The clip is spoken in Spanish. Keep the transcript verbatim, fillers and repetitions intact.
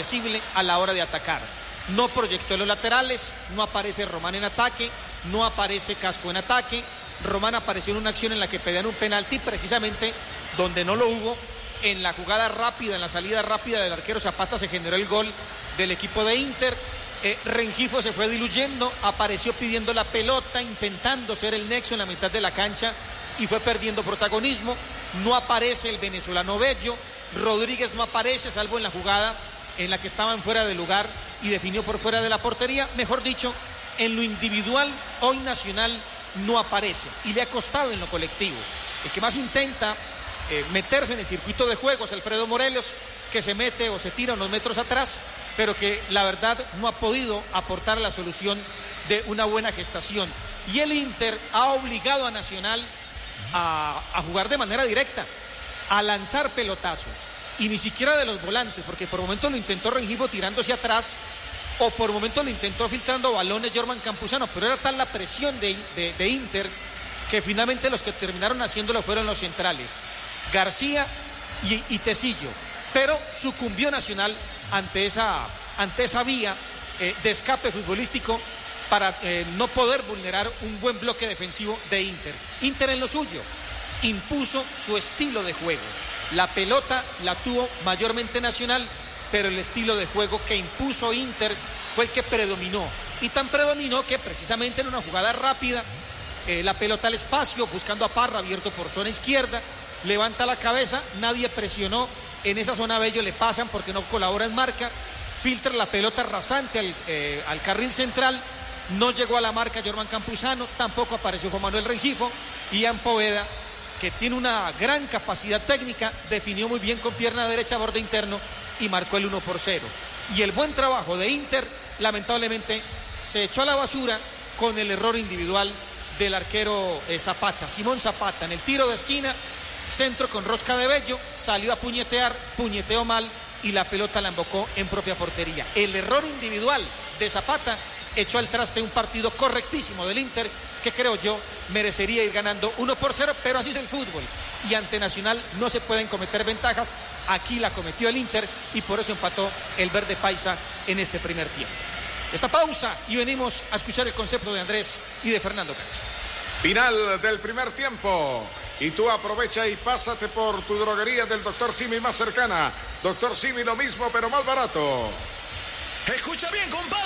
impredecible a la hora de atacar. No proyectó los laterales, no aparece Román en ataque, no aparece Casco en ataque. Román apareció en una acción en la que pedían un penalti, precisamente donde no lo hubo. En la jugada rápida, en la salida rápida del arquero Zapata se generó el gol del equipo de Inter. Eh, Rengifo se fue diluyendo, apareció pidiendo la pelota, intentando ser el nexo en la mitad de la cancha y fue perdiendo protagonismo. No aparece el venezolano Bello, Rodríguez no aparece, salvo en la jugada en la que estaban fuera de lugar y definió por fuera de la portería. Mejor dicho, en lo individual, hoy Nacional no aparece y le ha costado en lo colectivo. El que más intenta eh, meterse en el circuito de juego es Alfredo Morelos, que se mete o se tira unos metros atrás, pero que la verdad no ha podido aportar la solución de una buena gestación. Y el Inter ha obligado a Nacional a, a jugar de manera directa, a lanzar pelotazos, y ni siquiera de los volantes, porque por momento lo intentó Rengifo tirándose atrás, o por momento lo intentó filtrando balones Jorman Campuzano, pero era tal la presión de, de, de Inter, que finalmente los que terminaron haciéndolo fueron los centrales, García y, y Tecillo, pero sucumbió Nacional ante esa, ante esa vía eh, de escape futbolístico para eh, no poder vulnerar un buen bloque defensivo de Inter. Inter en lo suyo impuso su estilo de juego. La pelota la tuvo mayormente Nacional, pero el estilo de juego que impuso Inter fue el que predominó. Y tan predominó que precisamente en una jugada rápida, eh, la pelota al espacio, buscando a Parra, abierto por zona izquierda, levanta la cabeza, nadie presionó, en esa zona Bello le pasan porque no colabora en marca, filtra la pelota rasante al, eh, al carril central, no llegó a la marca Jorman Campuzano, tampoco apareció Juan Manuel Rengifo, y Ian Poveda, que tiene una gran capacidad técnica, definió muy bien con pierna derecha, borde interno, y marcó el uno por cero. Y el buen trabajo de Inter, lamentablemente, se echó a la basura con el error individual del arquero eh, Zapata, Simón Zapata, en el tiro de esquina, centro con rosca de Bello, salió a puñetear, puñeteó mal y la pelota la embocó en propia portería. El error individual de Zapata echó al traste un partido correctísimo del Inter, que creo yo merecería ir ganando uno por cero, pero así es el fútbol y ante Nacional no se pueden cometer ventajas. Aquí la cometió el Inter y por eso empató el verde paisa en este primer tiempo. Esta pausa y venimos a escuchar el concepto de Andrés y de Fernando Cancho. Final del primer tiempo. Y tú aprovecha y pásate por tu droguería del doctor Simi más cercana. doctor Simi, lo mismo pero más barato. Escucha bien, compadre.